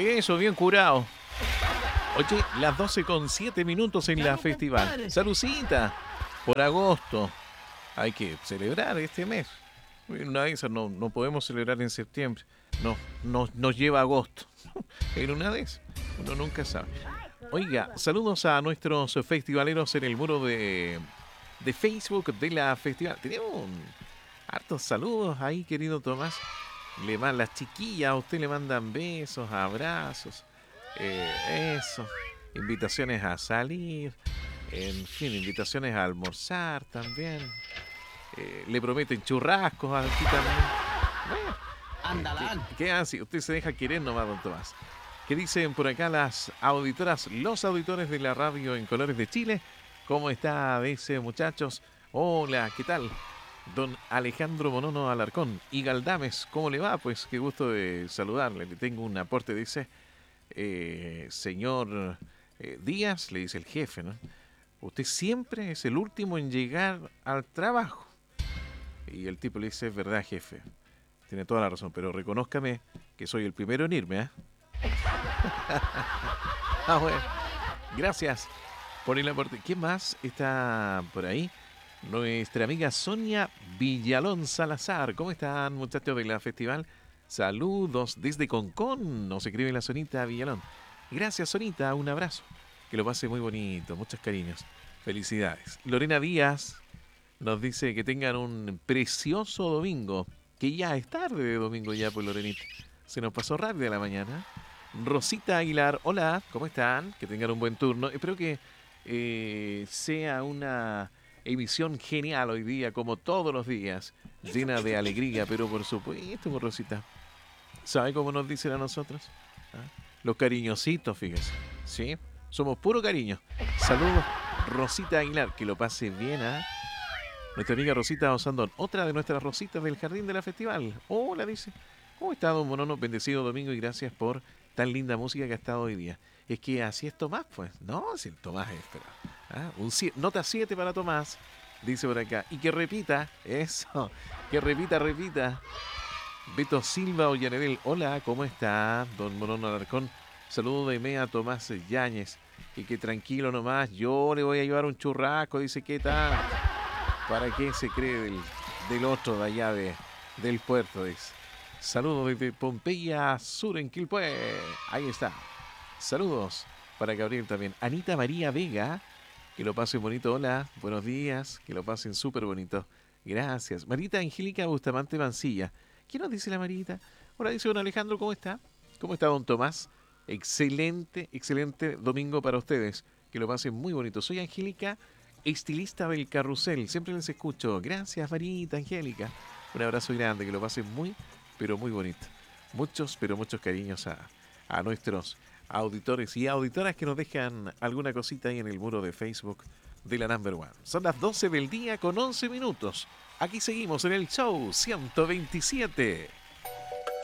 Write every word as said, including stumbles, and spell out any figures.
Eso, bien curado. Oye, las doce con siete minutos en la festival. Salucita, por agosto. Hay que celebrar este mes. Una de esas no, no podemos celebrar en septiembre. No, no, nos lleva agosto. En una de esas. Uno nunca sabe. Oiga, saludos a nuestros festivaleros en el muro de, de Facebook de la festival. Tenemos un, hartos saludos ahí, querido Tomás. Le van las chiquillas, a usted le mandan besos, abrazos. Eh, eso. Invitaciones a salir. En fin, invitaciones a almorzar también. Eh, le prometen churrascos aquí también. Bueno, Ándala. ¿qué, qué hace? Usted se deja querer nomás, don Tomás. ¿Qué dicen por acá las auditoras, los auditores de la radio en Colores de Chile? ¿Cómo está? Dice, muchachos. Hola, ¿qué tal? Don Alejandro Monono Alarcón y Galdames, ¿cómo le va? Pues qué gusto de saludarle. Le tengo un aporte, dice, eh, señor eh, Díaz, le dice el jefe, ¿no? Usted siempre es el último en llegar al trabajo. Y el tipo le dice, es verdad, jefe. Tiene toda la razón, pero reconózcame que soy el primero en irme, ¿eh? Ah, bueno. Gracias por el aporte. ¿Quién más está por ahí? Nuestra amiga Sonia Villalón Salazar. ¿Cómo están, muchachos de la festival? Saludos desde Concón. Nos escribe la Sonita Villalón. Gracias, Sonita. Un abrazo. Que lo pase muy bonito. Muchos cariños. Felicidades. Lorena Díaz nos dice que tengan un precioso domingo. Que ya es tarde de domingo ya, pues, Lorenita. Se nos pasó rápido la mañana. Rosita Aguilar. Hola, ¿cómo están? Que tengan un buen turno. Espero que eh, sea una emisión genial hoy día, como todos los días, llena de alegría, pero por supuesto, Rosita, ¿sabe cómo nos dicen a nosotros? ¿Ah? Los cariñositos, fíjese, ¿sí? Somos puro cariño. Saludos, Rosita Aguilar, que lo pase bien, ¿ah? Nuestra amiga Rosita Osandón, otra de nuestras Rositas del Jardín de la Festival. Hola, dice, ¿cómo está, don Monono? Bendecido domingo y gracias por tan linda música que ha estado hoy día. Es que así es Tomás, pues. No, si el Tomás es, pero... ¿Ah? Un siete, nota siete para Tomás, dice por acá. Y que repita, eso, que repita, repita. Beto Silva Ollanedel, hola, ¿cómo está? Don Monono Alarcón, saludo de Mea Tomás Yáñez. Y que tranquilo nomás, yo le voy a llevar un churrasco, dice, ¿qué tal? ¿Para qué se cree del, del otro de allá de, del puerto? Dice. Saludos desde Pompeya Sur en Quilpué. Ahí está. Saludos para Gabriel también. Anita María Vega. Que lo pasen bonito, hola, buenos días, que lo pasen súper bonito. Gracias. Marita Angélica Bustamante Mancilla. ¿Qué nos dice la Marita? Hola, dice don Alejandro, ¿cómo está? ¿Cómo está don Tomás? Excelente, excelente domingo para ustedes. Que lo pasen muy bonito. Soy Angélica, estilista del carrusel. Siempre les escucho. Gracias, Marita Angélica. Un abrazo grande, que lo pasen muy, pero muy bonito. Muchos, pero muchos cariños a, a nuestros auditores y auditoras que nos dejan alguna cosita ahí en el muro de Facebook de la Number One. Son las doce del día con once minutos. Aquí seguimos en el show ciento veintisiete.